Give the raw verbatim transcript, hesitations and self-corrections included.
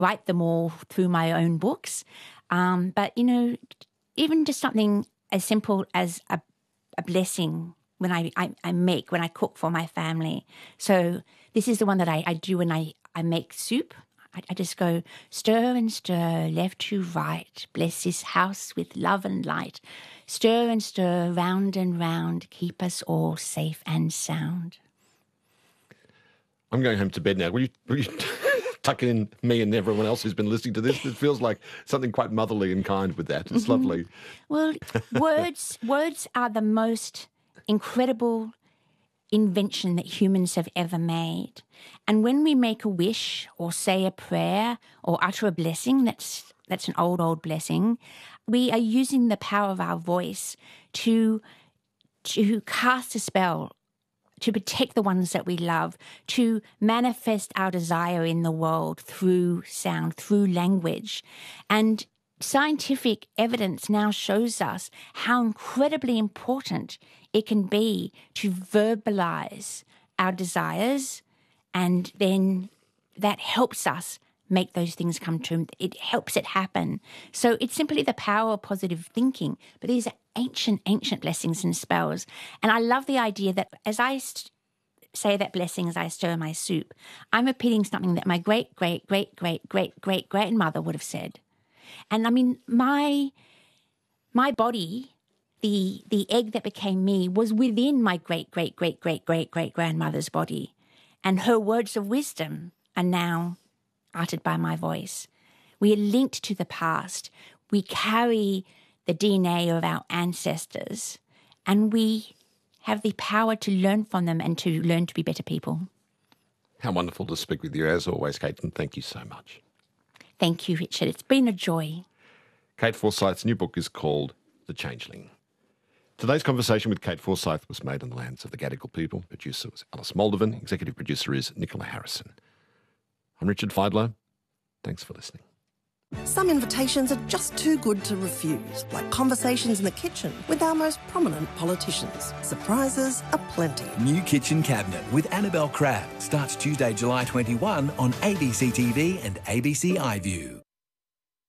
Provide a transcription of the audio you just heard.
write them all through my own books. Um, but, you know, even just something as simple as a, a blessing when I, I, I make, when I cook for my family. So this is the one that I, I do when I, I make soup. I, I just go, stir and stir, left to right, bless this house with love and light. Stir and stir, round and round, keep us all safe and sound. I'm going home to bed now. Will you, will you tuck in me and everyone else who's been listening to this? It feels like something quite motherly and kind with that. It's mm-hmm. lovely. Well, words words are the most incredible invention that humans have ever made. And when we make a wish or say a prayer or utter a blessing, that's that's an old, old blessing, we are using the power of our voice to to cast a spell, to protect the ones that we love, to manifest our desire in the world through sound, through language. And scientific evidence now shows us how incredibly important it can be to verbalize our desires, and then that helps us make those things come true. It helps it happen. So it's simply the power of positive thinking. But these are ancient, ancient blessings and spells. And I love the idea that as I st- say that blessing as I stir my soup, I'm repeating something that my great, great, great, great, great, great grandmother would have said. And I mean, my my body, the the egg that became me, was within my great, great, great, great, great, great grandmother's body. And her words of wisdom are now uttered by my voice. We are linked to the past. We carry the D N A of our ancestors, and we have the power to learn from them and to learn to be better people. How wonderful to speak with you as always, Kate, and thank you so much. Thank you, Richard. It's been a joy. Kate Forsyth's new book is called The Changeling. Today's conversation with Kate Forsyth was made on the lands of the Gadigal people. Producer was Alice Moldovan. Executive producer is Nicola Harrison. I'm Richard Fidler. Thanks for listening. Some invitations are just too good to refuse, like conversations in the kitchen with our most prominent politicians. Surprises aplenty. New Kitchen Cabinet with Annabelle Crabb starts Tuesday, July twenty-first on A B C T V and A B C iView.